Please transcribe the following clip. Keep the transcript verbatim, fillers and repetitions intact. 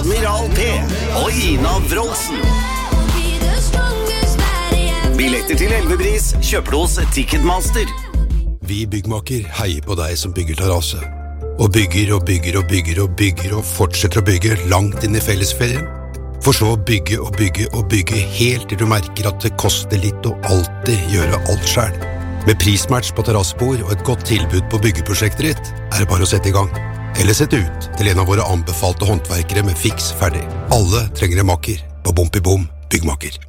Admiral P og Ina Wroldsen. Billetter til elvepris kjøper du hos Ticketmaster. Vi byggmaker heier på deg som bygger terrasse. Og bygger og bygger og bygger og bygger og fortsetter å bygge langt inn i fellesferien. For så å bygge og bygge og bygge helt til du merker at det koster litt å alltid gjøre alt selv. Med prismatch på terrassebord og et godt tilbud på byggeprosjektet ditt, er det bare å sette i gang. Eller sette ut til en av våre anbefalte håndverkere med fiks ferdig. Alle trenger en makker på Bom i Bom byggmaker.